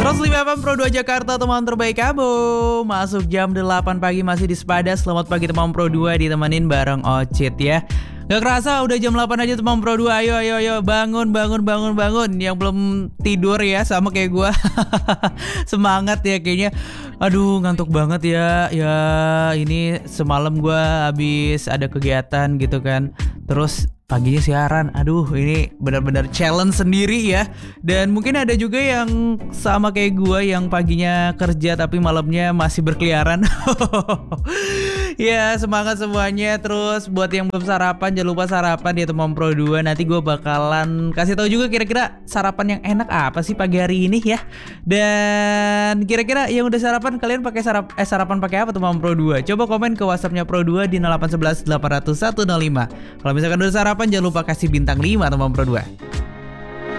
105 FM Pro 2 Jakarta, teman terbaik kamu. Masuk jam 8 pagi masih di Sepada. Selamat pagi teman Pro 2, ditemenin bareng Ocit ya. Gak kerasa udah jam 8 aja teman Pro 2. Ayo bangun. Yang belum tidur ya sama kayak gue. Semangat ya kayaknya. Aduh ngantuk banget ya. Ya ini semalam gue habis ada kegiatan gitu kan. Terus paginya siaran. Aduh ini benar-benar challenge sendiri ya. Dan mungkin ada juga yang sama kayak gue yang paginya kerja tapi malamnya masih berkeliaran. Ya semangat semuanya. Terus buat yang belum sarapan, jangan lupa sarapan ya teman Pro 2. Nanti gue bakalan kasih tahu juga kira-kira sarapan yang enak apa sih pagi hari ini ya. Dan kira-kira yang udah sarapan, kalian pakai sarapan pakai apa teman Pro 2? Coba komen ke WhatsAppnya Pro 2 di 0811 800 105. Kalau misalkan udah sarapan, jangan lupa kasih bintang 5 teman Pro 2.